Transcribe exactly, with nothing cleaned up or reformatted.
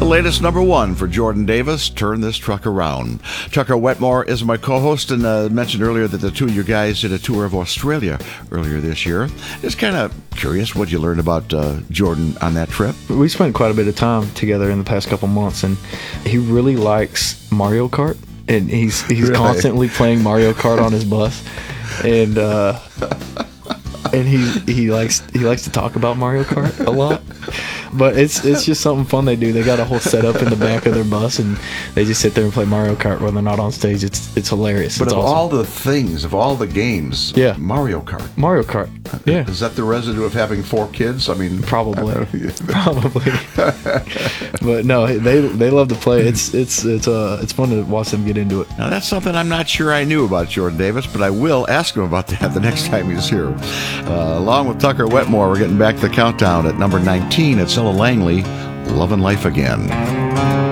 latest number one for Jordan Davis, Turn This Truck Around. Tucker Wetmore is my co-host, and uh, mentioned earlier that the two of you guys did a tour of Australia earlier this year. Just kind of curious what you learned about uh, Jordan on that trip. We spent quite a bit of time together in the past couple months, and he really likes Mario Kart, and he's he's Really? constantly playing Mario Kart on his bus, and uh, and he he likes he likes to talk about Mario Kart a lot. But it's it's just something fun they do. They got a whole setup in the back of their bus, and they just sit there and play Mario Kart when they're not on stage. It's it's hilarious. But it's of awesome. all the things, of all the games, Yeah. Mario Kart. Mario Kart, yeah, Is that the residue of having four kids? I mean, probably, I don't know. probably. But no, they they love to play. It's it's it's uh it's fun to watch them get into it. Now, that's something I'm not sure I knew about Jordan Davis, but I will ask him about that the next time he's here. Uh, along with Tucker Wetmore, we're getting back to the countdown at number nineteen. It's Ella Langley, Lovin' Life Again.